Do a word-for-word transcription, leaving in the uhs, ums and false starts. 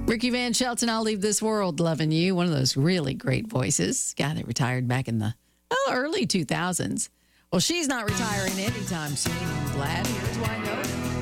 Ricky Van Shelton, I'll Leave This World Loving You. One of those really great voices. Guy that retired back in the oh, early two thousands. Well, she's not retiring anytime soon. I'm glad. Here's why I know.